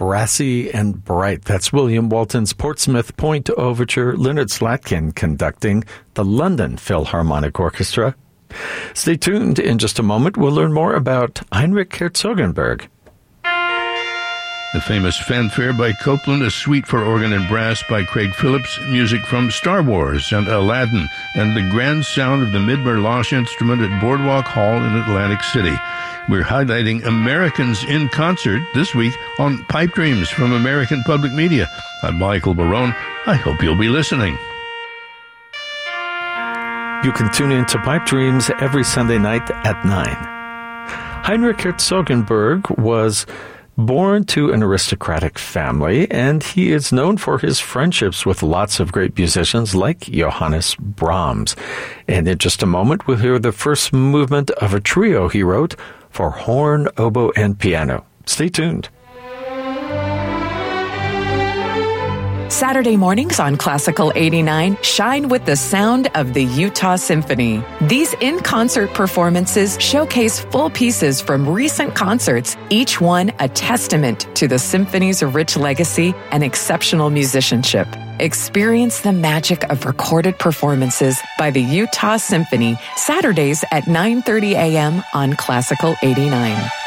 brassy and bright. That's William Walton's Portsmouth Point Overture, Leonard Slatkin conducting the London Philharmonic Orchestra. Stay tuned. In just a moment, we'll learn more about Heinrich Herzogenberg. The famous fanfare by Copland, a suite for organ and brass by Craig Phillips, music from Star Wars and Aladdin, and the grand sound of the Midmer-Losh instrument at Boardwalk Hall in Atlantic City. We're highlighting Americans in concert this week on Pipe Dreams from American Public Media. I'm Michael Barone. I hope you'll be listening. You can tune in to Pipe Dreams every Sunday night at 9. Heinrich Herzogenberg was born to an aristocratic family, and he is known for his friendships with lots of great musicians like Johannes Brahms. And in just a moment, we'll hear the first movement of a trio he wrote for horn, oboe, and piano. Stay tuned. Saturday mornings on Classical 89 shine with the sound of the Utah Symphony. These in-concert performances showcase full pieces from recent concerts, each one a testament to the symphony's rich legacy and exceptional musicianship. Experience the magic of recorded performances by the Utah Symphony, Saturdays at 9:30 a.m. on Classical 89.